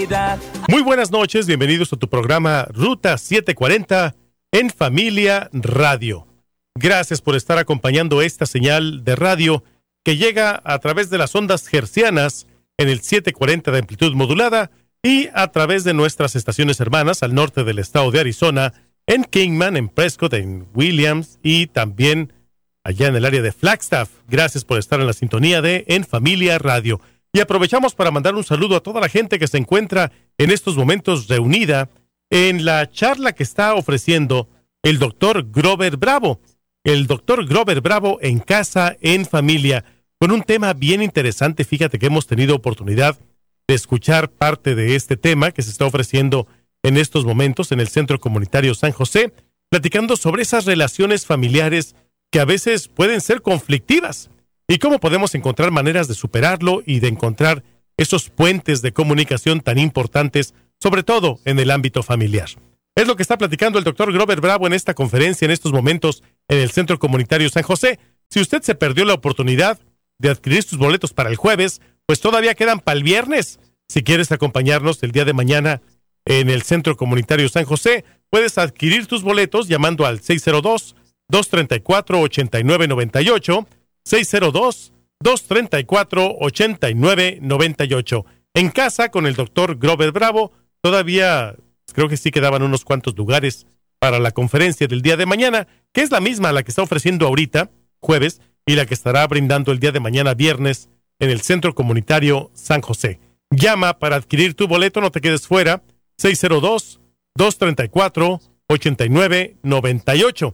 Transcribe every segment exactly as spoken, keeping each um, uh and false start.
Navidad. Muy buenas noches, bienvenidos a tu programa Ruta setecientos cuarenta en Familia Radio. Gracias por estar acompañando esta señal de radio que llega a través de las ondas hertzianas en el setecientos cuarenta de amplitud modulada y a través de nuestras estaciones hermanas al norte del estado de Arizona, en Kingman, en Prescott, en Williams y también allá en el área de Flagstaff. Gracias por estar en la sintonía de En Familia Radio. Y aprovechamos para mandar un saludo a toda la gente que se encuentra en estos momentos reunida en la charla que está ofreciendo el doctor Grover Bravo. El doctor Grover Bravo en casa, en familia, con un tema bien interesante. Fíjate que hemos tenido oportunidad de escuchar parte de este tema que se está ofreciendo en estos momentos en el Centro Comunitario San José, platicando sobre esas relaciones familiares que a veces pueden ser conflictivas y cómo podemos encontrar maneras de superarlo y de encontrar esos puentes de comunicación tan importantes, sobre todo en el ámbito familiar. Es lo que está platicando el doctor Grover Bravo en esta conferencia en estos momentos en el Centro Comunitario San José. Si usted se perdió la oportunidad de adquirir sus boletos para el jueves, pues todavía quedan para el viernes. Si quieres acompañarnos el día de mañana en el Centro Comunitario San José, puedes adquirir tus boletos llamando al seis cero dos, dos tres cuatro, ocho nueve nueve ocho, seis cero dos, dos tres cuatro, ocho nueve nueve ocho. En casa con el doctor Grover Bravo, todavía creo que sí quedaban unos cuantos lugares para la conferencia del día de mañana, que es la misma a la que está ofreciendo ahorita, jueves, y la que estará brindando el día de mañana, viernes, en el Centro Comunitario San José. Llama para adquirir tu boleto, no te quedes fuera, seis cero dos, dos tres cuatro, ocho nueve nueve ocho.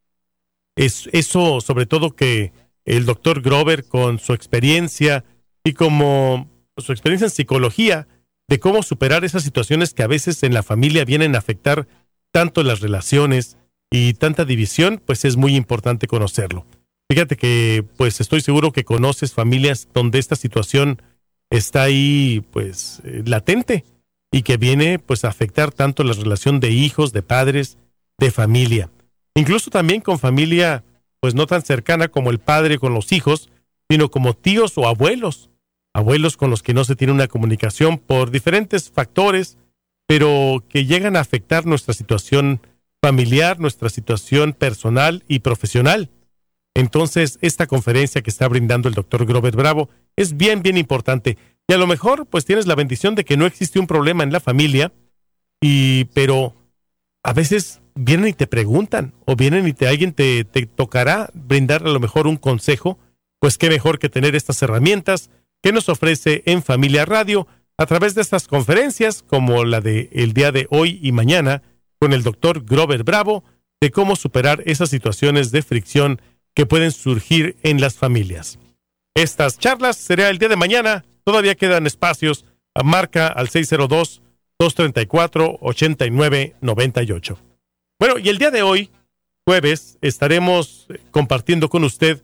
Es eso, sobre todo, que el doctor Grover, con su experiencia y como su experiencia en psicología, de cómo superar esas situaciones que a veces en la familia vienen a afectar tanto las relaciones y tanta división, pues es muy importante conocerlo. Fíjate que, pues estoy seguro que conoces familias donde esta situación está ahí, pues, eh, latente y que viene, pues, a afectar tanto la relación de hijos, de padres, de familia. Incluso también con familia, pues, no tan cercana como el padre con los hijos, sino como tíos o abuelos. Abuelos con los que no se tiene una comunicación por diferentes factores, pero que llegan a afectar nuestra situación familiar, nuestra situación personal y profesional. Entonces, esta conferencia que está brindando el doctor Grover Bravo es bien, bien importante. Y a lo mejor, pues, tienes la bendición de que no existe un problema en la familia, y pero a veces vienen y te preguntan, o vienen y te, alguien te, te tocará brindar a lo mejor un consejo. Pues qué mejor que tener estas herramientas que nos ofrece En Familia Radio a través de estas conferencias como la de el día de hoy y mañana con el doctor Grover Bravo, de cómo superar esas situaciones de fricción que pueden surgir en las familias. Estas charlas será el día de mañana, todavía quedan espacios, marca al seis cero dos, dos tres cuatro, ocho nueve nueve ocho. Bueno, y el día de hoy, jueves, estaremos compartiendo con usted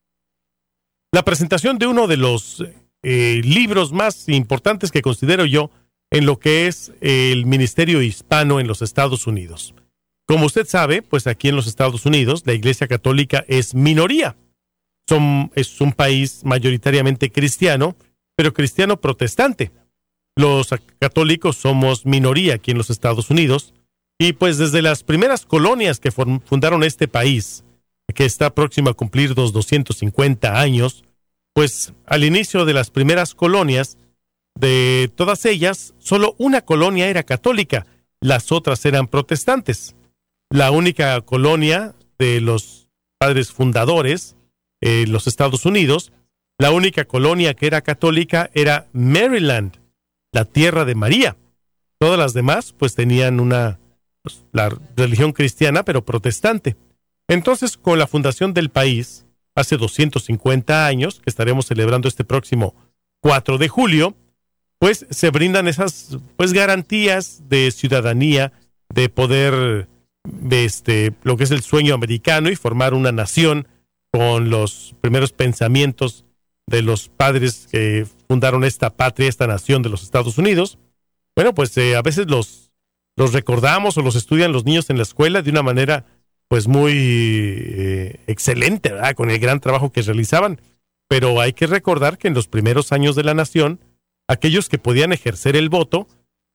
la presentación de uno de los Eh, libros más importantes que considero yo en lo que es el ministerio hispano en los Estados Unidos. Como usted sabe, pues aquí en los Estados Unidos la Iglesia Católica es minoría. Son, es un país mayoritariamente cristiano, pero cristiano protestante. Los católicos somos minoría aquí en los Estados Unidos y pues desde las primeras colonias que fundaron este país, que está próximo a cumplir los doscientos cincuenta años, pues al inicio de las primeras colonias, de todas ellas, solo una colonia era católica, las otras eran protestantes. La única colonia de los padres fundadores en eh, los Estados Unidos, la única colonia que era católica era Maryland, la tierra de María. Todas las demás pues tenían una pues, la religión cristiana pero protestante. Entonces, con la fundación del país, hace doscientos cincuenta años, que estaremos celebrando este próximo cuatro de julio, pues se brindan esas pues garantías de ciudadanía, de poder, de este, lo que es el sueño americano y formar una nación con los primeros pensamientos de los padres que fundaron esta patria, esta nación de los Estados Unidos. Bueno, pues eh, a veces los, los recordamos o los estudian los niños en la escuela de una manera pues muy eh, excelente, ¿verdad? Con el gran trabajo que realizaban. Pero hay que recordar que en los primeros años de la nación, aquellos que podían ejercer el voto,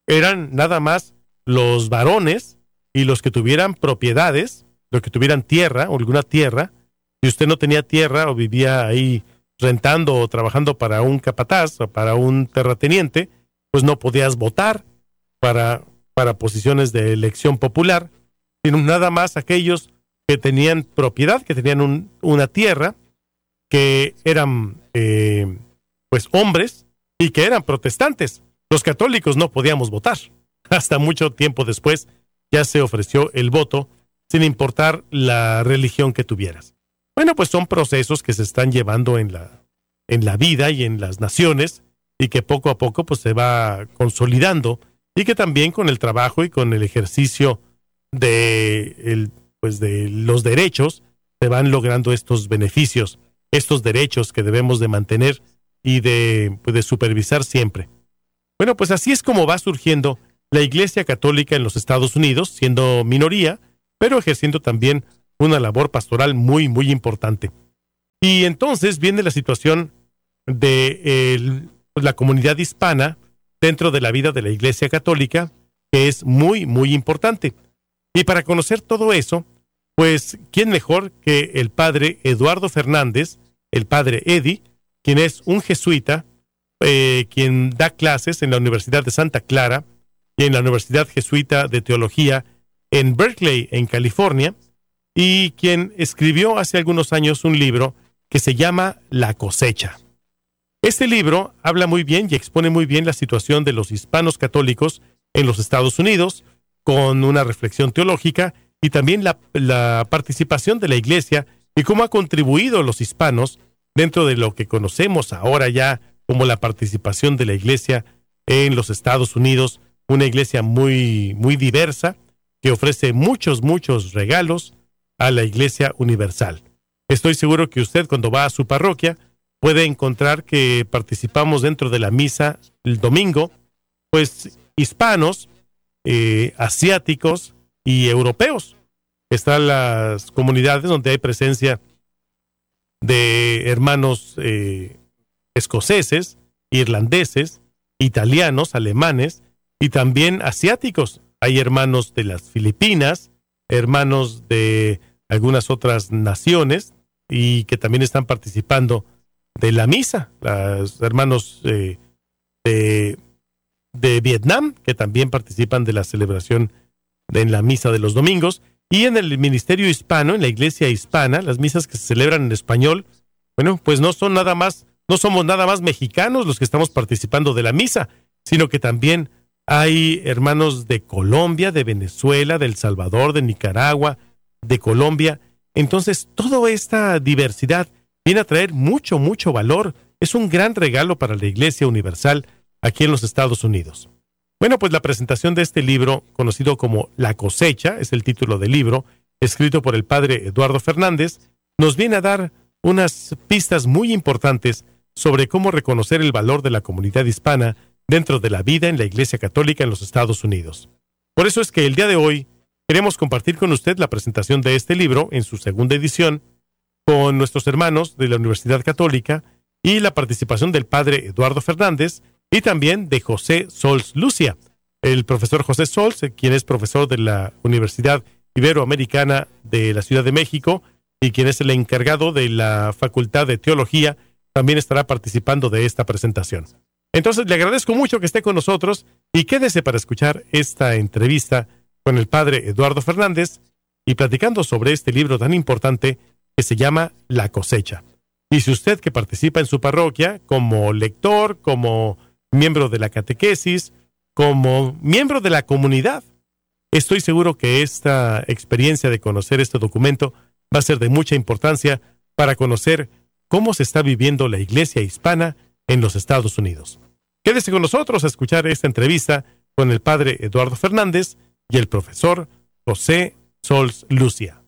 eran nada más los varones y los que tuvieran propiedades, los que tuvieran tierra o alguna tierra. Si usted no tenía tierra o vivía ahí rentando o trabajando para un capataz o para un terrateniente, pues no podías votar para, para posiciones de elección popular, sino nada más aquellos que tenían propiedad, que tenían un, una tierra, que eran eh, pues hombres y que eran protestantes. Los católicos no podíamos votar. Hasta mucho tiempo después ya se ofreció el voto sin importar la religión que tuvieras. Bueno, pues son procesos que se están llevando en la, en la vida y en las naciones y que poco a poco pues se va consolidando y que también con el trabajo y con el ejercicio de, el, pues de los derechos se van logrando estos beneficios, estos derechos que debemos de mantener y de, pues de supervisar siempre. Bueno, pues así es como va surgiendo la Iglesia Católica en los Estados Unidos, siendo minoría, pero ejerciendo también una labor pastoral muy, muy importante. Y entonces viene la situación de el, pues la comunidad hispana dentro de la vida de la Iglesia Católica, que es muy, muy importante. Y para conocer todo eso, pues, ¿quién mejor que el padre Eduardo Fernández, el padre Eddie, quien es un jesuita, eh, quien da clases en la Universidad de Santa Clara y en la Universidad Jesuita de Teología en Berkeley, en California, y quien escribió hace algunos años un libro que se llama La Cosecha. Este libro habla muy bien y expone muy bien la situación de los hispanos católicos en los Estados Unidos, con una reflexión teológica y también la, la participación de la Iglesia y cómo ha contribuido los hispanos dentro de lo que conocemos ahora ya como la participación de la Iglesia en los Estados Unidos, una Iglesia muy, muy diversa que ofrece muchos, muchos regalos a la Iglesia Universal. Estoy seguro que usted cuando va a su parroquia puede encontrar que participamos dentro de la misa el domingo, pues hispanos, eh, asiáticos y europeos. Están las comunidades donde hay presencia de hermanos eh, escoceses, irlandeses, italianos, alemanes y también asiáticos. Hay hermanos de las Filipinas, hermanos de algunas otras naciones y que también están participando de la misa. Los hermanos eh, de, de Vietnam, que también participan de la celebración de, en la misa de los domingos. Y en el ministerio hispano, en la iglesia hispana, las misas que se celebran en español, bueno, pues no son nada más, no somos nada más mexicanos los que estamos participando de la misa, sino que también hay hermanos de Colombia, de Venezuela, de El Salvador, de Nicaragua, de Colombia. Entonces, toda esta diversidad viene a traer mucho, mucho valor. Es un gran regalo para la Iglesia Universal aquí en los Estados Unidos. Bueno, pues la presentación de este libro, conocido como La Cosecha, es el título del libro, escrito por el padre Eduardo Fernández, nos viene a dar unas pistas muy importantes sobre cómo reconocer el valor de la comunidad hispana dentro de la vida en la Iglesia Católica en los Estados Unidos. Por eso es que el día de hoy queremos compartir con usted la presentación de este libro en su segunda edición con nuestros hermanos de la Universidad Católica y la participación del padre Eduardo Fernández y también de José Sols Lucia, el profesor José Sols, quien es profesor de la Universidad Iberoamericana de la Ciudad de México y quien es el encargado de la Facultad de Teología, también estará participando de esta presentación. Entonces le agradezco mucho que esté con nosotros y quédese para escuchar esta entrevista con el padre Eduardo Fernández y platicando sobre este libro tan importante que se llama La Cosecha. Y si usted que participa en su parroquia como lector, como miembro de la catequesis, como miembro de la comunidad, estoy seguro que esta experiencia de conocer este documento va a ser de mucha importancia para conocer cómo se está viviendo la Iglesia hispana en los Estados Unidos. Quédese con nosotros a escuchar esta entrevista con el padre Eduardo Fernández y el profesor José Sols Lucia.